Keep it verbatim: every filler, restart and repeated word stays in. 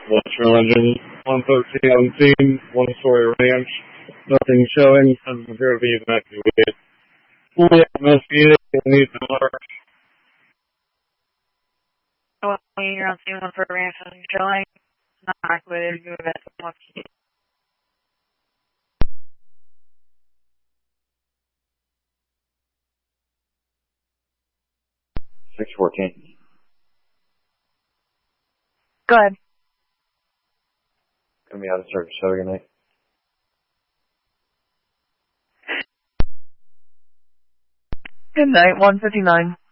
Industrial engine, one thirteen on scene, one-story ranch, nothing showing, and zero to be evacuated. Fully investigated, needs to alert. Well, you're on scene one for ranch, nothing showing, not evacuated, you evacuated. six fourteen. Go ahead. Gonna be out of service. Have a good night. Good night, one fifty-nine.